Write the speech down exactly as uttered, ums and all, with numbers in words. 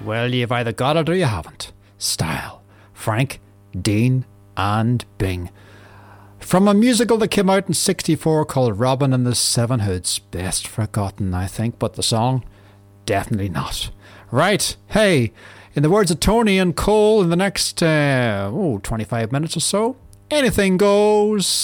Well, you've either got it or you haven't. Style. Frank, Dean, and Bing. From a musical that came out in sixty-four called Robin and the Seven Hoods. Best forgotten, I think, but the song, definitely not. Right, hey, in the words of Tony and Cole, in the next, uh, oh, twenty-five minutes or so, anything goes.